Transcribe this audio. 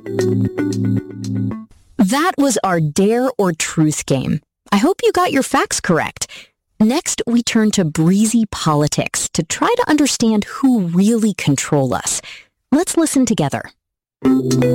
That was our Dare or Truth game. I hope you got your facts correct. Next, we turn to breezy politics to try to understand who really control us. Let's listen together.